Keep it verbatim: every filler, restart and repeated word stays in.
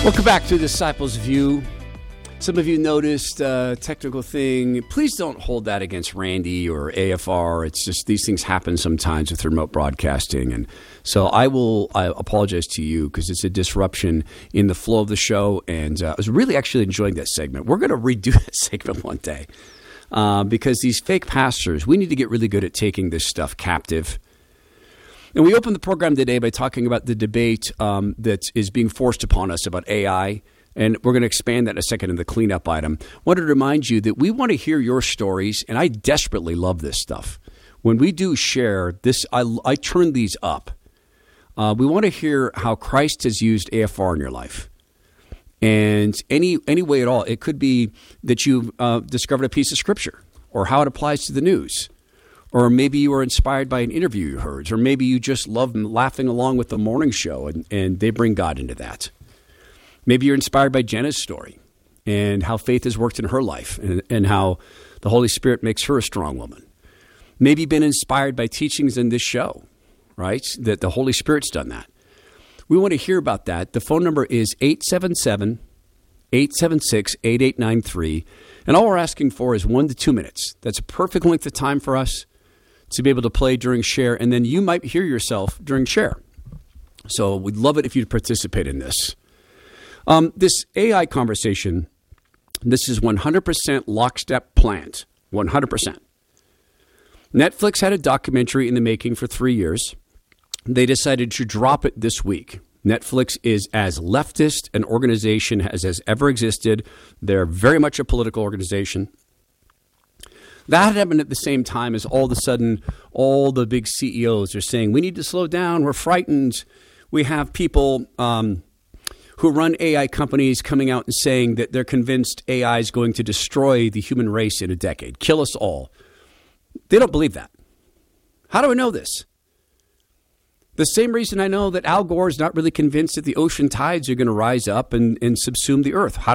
Welcome back to Disciples View. Some of you noticed a technical thing. Please don't hold that against Randy or A F R. It's just these things happen sometimes with remote broadcasting. And so I will I apologize to you because it's a disruption in the flow of the show. And uh, I was really actually enjoying that segment. We're going to redo that segment one day uh, because these fake pastors, we need to get really good at taking this stuff captive. And we opened the program today by talking about the debate um, that is being forced upon us about A I. And we're going to expand that in a second in the cleanup item. I wanted to remind you that we want to hear your stories, and I desperately love this stuff. When we do share this, I, I turn these up. Uh, we want to hear how Christ has used A F R in your life. And any any way at all. It could be that you've uh, discovered a piece of Scripture or how it applies to the news. Or maybe you were inspired by an interview you heard. Or maybe you just love laughing along with the morning show, and, and they bring God into that. Maybe you're inspired by Jenna's story and how faith has worked in her life and, and how the Holy Spirit makes her a strong woman. Maybe you've been inspired by teachings in this show, right? That the Holy Spirit's done that. We want to hear about that. The phone number is eight seven seven, eight seven six, eight eight nine three. And all we're asking for is one to two minutes. That's a perfect length of time for us to be able to play during share. And then you might hear yourself during share. So we'd love it if you'd participate in this. Um, this A I conversation, this is one hundred percent lockstep planned, one hundred percent. Netflix had a documentary in the making for three years. They decided to drop it this week. Netflix is as leftist an organization as has ever existed. They're very much a political organization. That happened at the same time as all of a sudden, all the big C E Os are saying, we need to slow down, we're frightened. We have people um, who run A I companies coming out and saying that they're convinced A I is going to destroy the human race in a decade, kill us all. They don't believe that. How do I know this? The same reason I know that Al Gore is not really convinced that the ocean tides are going to rise up and, and subsume the earth. How